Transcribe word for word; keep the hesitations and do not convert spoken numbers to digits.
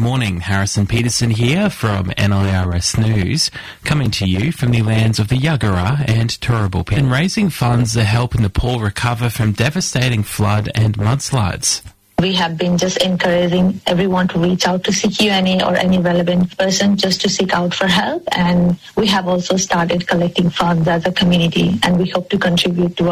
morning. Harrison Peterson here from N I R S News, coming to you from the lands of the Yuggera and Turrbal, and raising funds to help Nepal recover from devastating flood and mudslides. We have been just encouraging everyone to reach out to C Q N A or any relevant person just to seek out for help. And we have also started collecting funds as a community, and we hope to contribute to